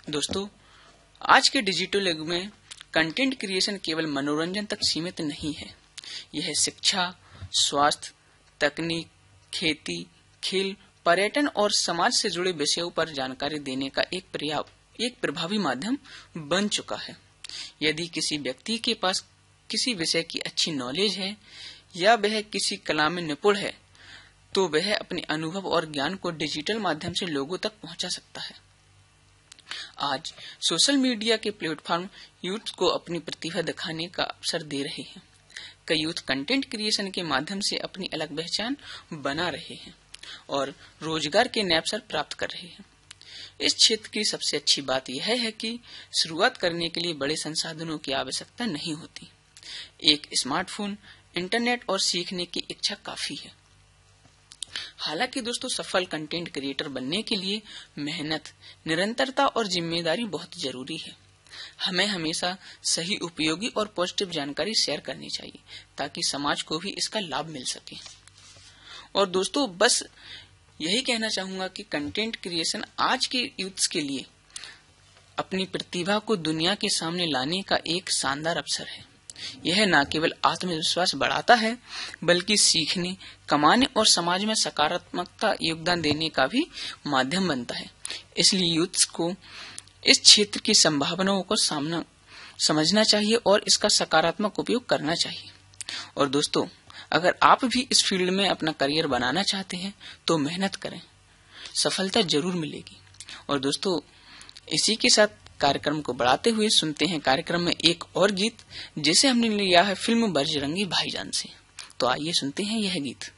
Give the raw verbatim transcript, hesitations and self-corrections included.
दोस्तों, आज के डिजिटल युग में कंटेंट क्रिएशन केवल मनोरंजन तक सीमित नहीं है। यह शिक्षा, स्वास्थ्य, तकनीक, खेती, खेल, पर्यटन और समाज से जुड़े विषयों पर जानकारी देने का एक पर्याप्त एक प्रभावी माध्यम बन चुका है। यदि किसी व्यक्ति के पास किसी विषय की अच्छी नॉलेज है या वह किसी कला में निपुण है, तो वह अपने अनुभव और ज्ञान को डिजिटल माध्यम से लोगों तक पहुंचा सकता है। आज सोशल मीडिया के प्लेटफॉर्म यूथ को अपनी प्रतिभा दिखाने का अवसर दे रहे हैं। कई यूथ कंटेंट क्रिएशन के माध्यम से अपनी अलग पहचान बना रहे हैं और रोजगार के नए अवसर प्राप्त कर रहे हैं। इस क्षेत्र की सबसे अच्छी बात यह है कि शुरुआत करने के लिए बड़े संसाधनों की आवश्यकता नहीं होती। एक स्मार्टफोन, इंटरनेट और सीखने की इच्छा काफी है। हालांकि दोस्तों, सफल कंटेंट क्रिएटर बनने के लिए मेहनत, निरंतरता और जिम्मेदारी बहुत जरूरी है। हमें हमेशा सही, उपयोगी और पॉजिटिव जानकारी शेयर करनी चाहिए ताकि समाज को भी इसका लाभ मिल सके। और दोस्तों, बस यही कहना चाहूंगा कि कंटेंट क्रिएशन आज के यूथ्स के लिए अपनी प्रतिभा को दुनिया के सामने लाने का एक शानदार अवसर है। यह न केवल आत्मविश्वास बढ़ाता है, बल्कि सीखने, कमाने और समाज में सकारात्मकता योगदान देने का भी माध्यम बनता है। इसलिए यूथ्स को इस क्षेत्र की संभावनाओं को सामना समझना चाहिए और इसका सकारात्मक उपयोग करना चाहिए। और दोस्तों, अगर आप भी इस फील्ड में अपना करियर बनाना चाहते हैं तो मेहनत करें, सफलता जरूर मिलेगी। और दोस्तों, इसी के साथ कार्यक्रम को बढ़ाते हुए सुनते हैं कार्यक्रम में एक और गीत, जिसे हमने लिया है फिल्म बजरंगी भाईजान से। तो आइए सुनते हैं यह गीत।